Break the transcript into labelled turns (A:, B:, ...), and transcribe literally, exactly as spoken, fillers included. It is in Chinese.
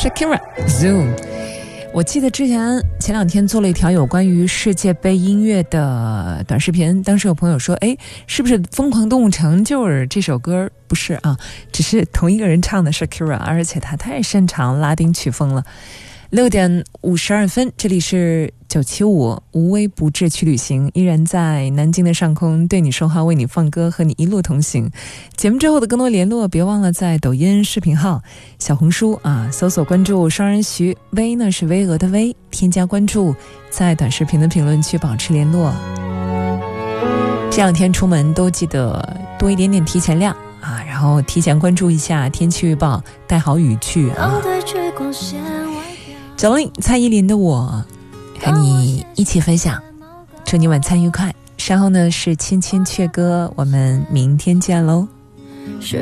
A: Shakira Zoom。我记得之前前两天做了一条有关于世界杯音乐的短视频，当时有朋友说，哎，是不是疯狂动物城就是这首歌？不是啊，只是同一个人唱的 Shakira， 而且他太擅长拉丁曲风了。六点五十二分，这里是九七五无微不至去旅行，依然在南京的上空对你说话，为你放歌，和你一路同行。节目之后的更多联络，别忘了在抖音视频号、小红书啊搜索关注双人徐，微呢是巍峨的微，添加关注，在短视频的评论区保持联络。这两天出门都记得多一点点提前量啊，然后提前关注一下天气预报，带好雨具啊。小林蔡依林的我和你一起分享，祝你晚餐愉快。稍后呢是亲亲雀歌，我们明天见喽。